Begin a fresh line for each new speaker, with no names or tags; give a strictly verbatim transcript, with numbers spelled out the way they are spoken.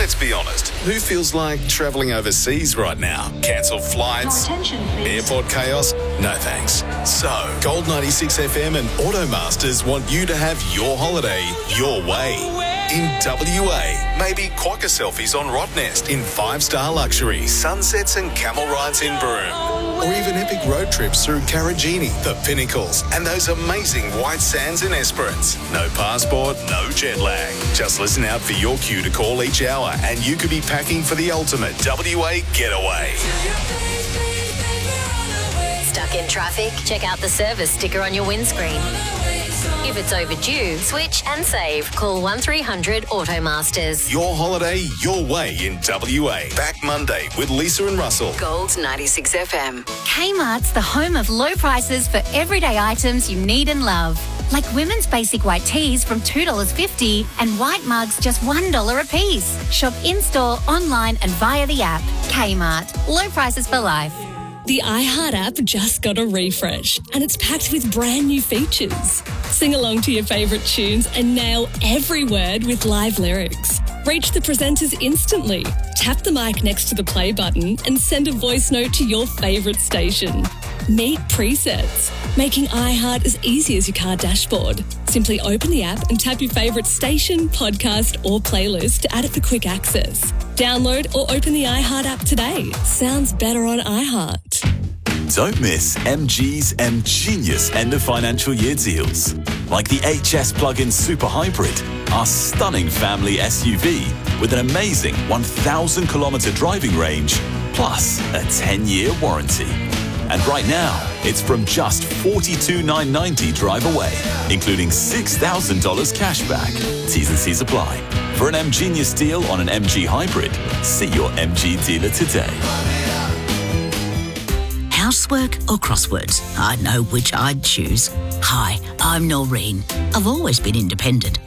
Let's be honest, who feels like travelling overseas right now? Cancelled flights?
Attention, please.
Airport chaos? No thanks. So, Gold ninety-six F M and Automasters want you to have your holiday your way. In W A, maybe quokka selfies on Rottnest in five-star luxury, sunsets and camel rides in Broome. Or even epic road trips through Karajini, the Pinnacles, and those amazing white sands in Esperance. No passport, no jet lag. Just listen out for your cue to call each hour and you could be packing for the ultimate W A getaway.
Stuck in traffic? Check out the service sticker on your windscreen. If it's overdue, switch and save. Call one three hundred Automasters.
Your holiday, your way in W A. Back Monday with Lisa and Russell.
Gold ninety-six F M.
Kmart's the home of low prices for everyday items you need and love. Like women's basic white tees from two dollars fifty and white mugs just one dollar a piece. Shop in-store, online and via the app. Kmart. Low prices for life.
The iHeart app just got a refresh and it's packed with brand new features. Sing along to your favourite tunes and nail every word with live lyrics. Reach the presenters instantly. Tap the mic next to the play button and send a voice note to your favourite station. Meet presets, making iHeart as easy as your car dashboard. Simply open the app and tap your favourite station, podcast or playlist to add it for quick access. Download or open the iHeart app today. Sounds better on iHeart.
Don't miss M G's M Genius end of financial year deals. Like the H S plug-in Super Hybrid, our stunning family S U V with an amazing one thousand kilometre driving range, plus a ten-year warranty. And right now, it's from just forty-two thousand nine hundred ninety dollars drive away, including six thousand dollars cash back. T's and C's apply. For an M Genius deal on an M G Hybrid, see your M G dealer today.
Housework or crosswords? I know which I'd choose. Hi, I'm Noreen. I've always been independent,